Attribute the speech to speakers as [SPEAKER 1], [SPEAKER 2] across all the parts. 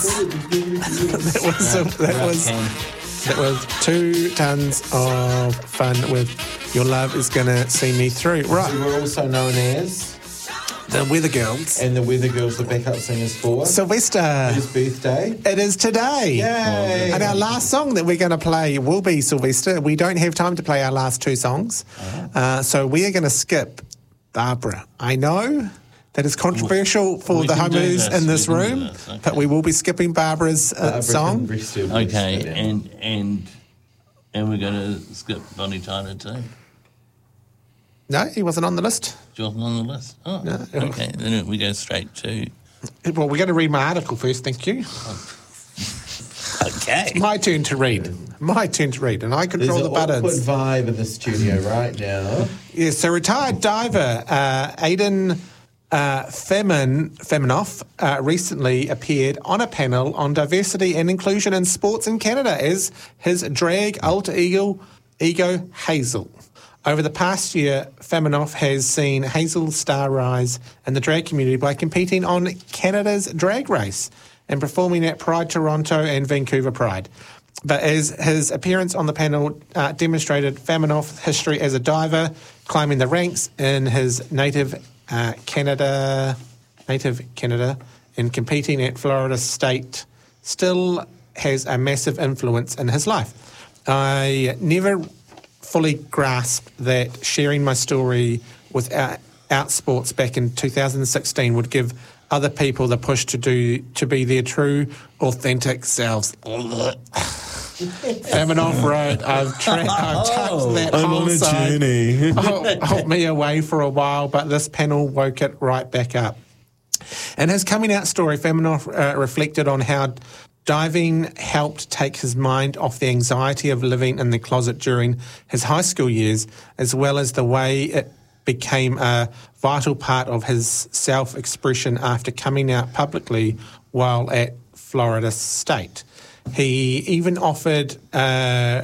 [SPEAKER 1] That was 2 tons of fun with Your Love Is Gonna See Me Through. Right.
[SPEAKER 2] We were also known as
[SPEAKER 1] the Weather Girls.
[SPEAKER 2] And the Weather Girls were backup singers for
[SPEAKER 1] Sylvester.
[SPEAKER 2] His birthday.
[SPEAKER 1] It is today.
[SPEAKER 2] Yay.
[SPEAKER 1] And our last song that we're going to play will be Sylvester. We don't have time to play our last 2 songs. So we are going to skip Barbara. I know that is controversial for the homos in this room, but we will be skipping Barbara's song.
[SPEAKER 3] Okay, and we're going to skip Bonnie Tyler too.
[SPEAKER 1] No, he wasn't on the list.
[SPEAKER 3] He wasn't on the list. Oh, no. Okay. Then we go straight to.
[SPEAKER 1] Well, we're going to read my article first. Thank you.
[SPEAKER 3] Okay.
[SPEAKER 1] My turn to read. And I control the buttons.
[SPEAKER 2] There's an awkward vibe in the studio right now.
[SPEAKER 1] Yes, so retired diver Aidan Feminoff recently appeared on a panel on diversity and inclusion in sports in Canada as his drag alter ego Hazel. Over the past year, Feminoff has seen Hazel's star rise in the drag community by competing on Canada's Drag Race and performing at Pride Toronto and Vancouver Pride. But as his appearance on the panel demonstrated Feminoff's history as a diver, climbing the ranks in his native Canada, and competing at Florida State, still has a massive influence in his life. I never fully grasped that sharing my story with Out Sports back in 2016 would give other people the push to be their true, authentic selves. Feminoff wrote, I've touched that whole side. Hold me away for a while, but this panel woke it right back up. In his coming out story, Feminoff reflected on how diving helped take his mind off the anxiety of living in the closet during his high school years, as well as the way it became a vital part of his self-expression after coming out publicly while at Florida State. He even offered a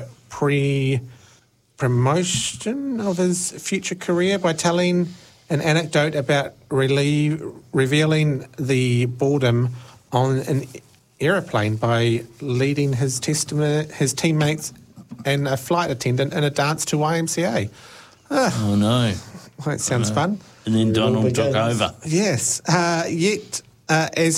[SPEAKER 1] promotion of his future career by telling an anecdote about revealing the boredom on an aeroplane by leading his teammates and a flight attendant in a dance to YMCA.
[SPEAKER 3] Oh no!
[SPEAKER 1] Well, that sounds fun.
[SPEAKER 3] And then Donald took over.
[SPEAKER 1] Yes, yet as